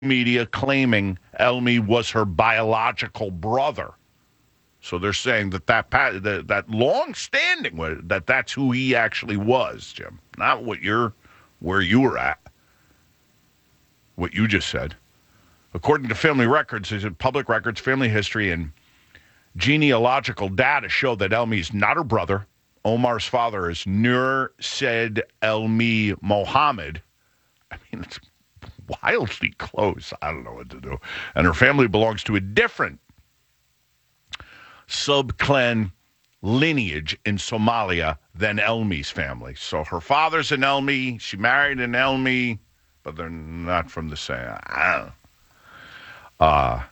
media claiming Elmi was her biological brother. So they're saying that long-standing that's who he actually was, Jim. Not where you were at. What you just said. According to family records, public records, family history, and genealogical data show that Elmi is not her brother. Omar's father is Nur Said Elmi Mohammed. I mean, it's wildly close. I don't know what to do. And her family belongs to a different sub-clan lineage in Somalia than Elmi's family. So her father's an Elmi. She married an Elmi, but they're not from the same. I don't know.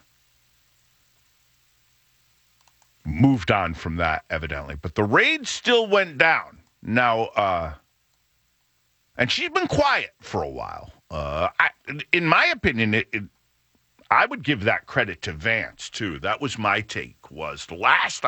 Moved on from that, evidently. But the raid still went down. Now, and she's been quiet for a while. In my opinion, I would give that credit to Vance, too. That was my take, was the last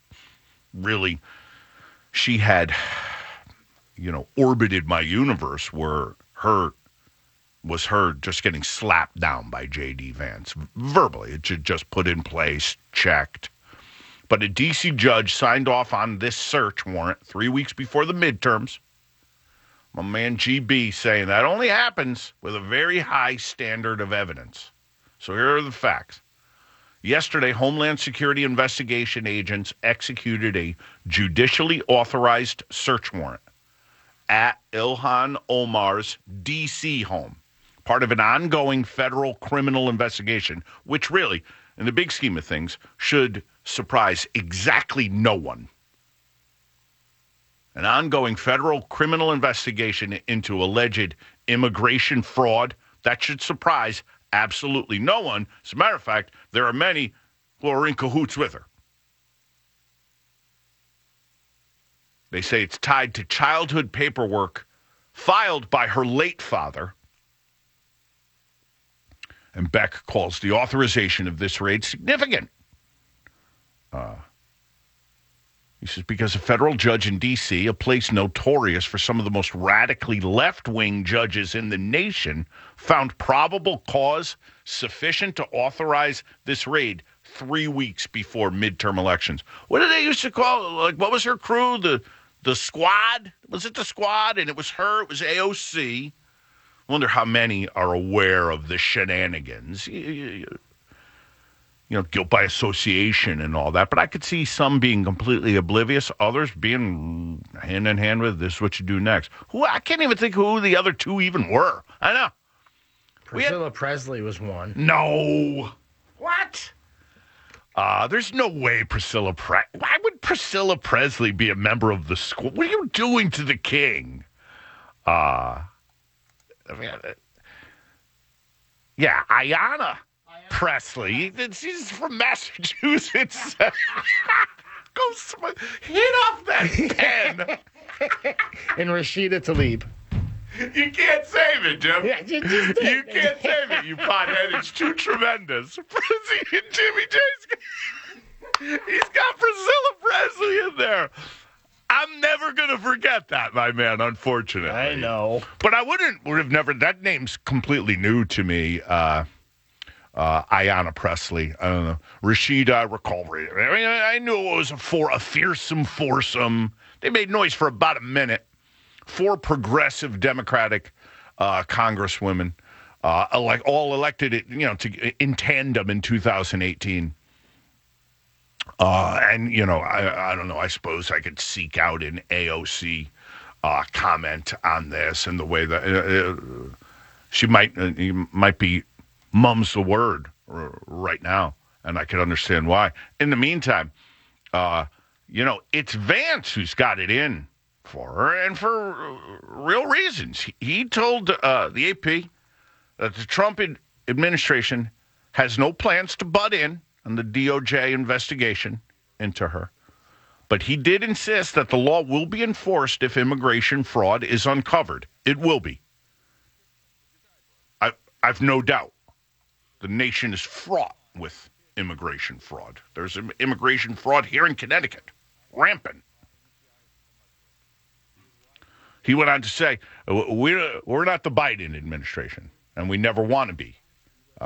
she had, orbited my universe was her just getting slapped down by J.D. Vance. Verbally, it should just put in place, checked. But a D.C. judge signed off on this search warrant 3 weeks before the midterms. My man GB saying that only happens with a very high standard of evidence. So here are the facts. Yesterday, Homeland Security investigation agents executed a judicially authorized search warrant at Ilhan Omar's D.C. home, part of an ongoing federal criminal investigation, which really, in the big scheme of things, should surprise exactly no one. An ongoing federal criminal investigation into alleged immigration fraud, that should surprise absolutely no one. As a matter of fact, there are many who are in cahoots with her. They say it's tied to childhood paperwork filed by her late father. And Beck calls the authorization of this raid significant. He says, because a federal judge in D.C., a place notorious for some of the most radically left-wing judges in the nation, found probable cause sufficient to authorize this raid 3 weeks before midterm elections. What did they used to call it? What was her crew? The squad? Was it the squad? And it was her. It was AOC. I wonder how many are aware of the shenanigans. Guilt by association and all that. But I could see some being completely oblivious, others being hand in hand with this is what you do next. I can't even think who the other two even were. I know. Priscilla Presley was one. No. What? There's no way why would Priscilla Presley be a member of the school? What are you doing to the king? Ayanna Presley. She's from Massachusetts. Go hit off that pen. And Rashida Tlaib. You can't save it, Jim. Yeah, you can't save it, you pothead. It's too tremendous. Jimmy J's. He's got Priscilla Presley in there. I'm never going to forget that, my man, unfortunately. I know. But I would have never, that name's completely new to me. Ayanna Presley. I don't know. Rashida, I recall. I knew it was for a fearsome foursome. They made noise for about a minute. 4 progressive Democratic congresswomen, all elected, in tandem in 2018. I don't know. I suppose I could seek out an AOC comment on this and the way that she might be mum's the word right now, and I can understand why. In the meantime, it's Vance who's got it in for her, and for real reasons. He told the AP that the Trump administration has no plans to butt in on the DOJ investigation into her. But he did insist that the law will be enforced if immigration fraud is uncovered. It will be. I've no doubt. The nation is fraught with immigration fraud. There's immigration fraud here in Connecticut. Rampant. He went on to say, we're not the Biden administration, and we never want to be.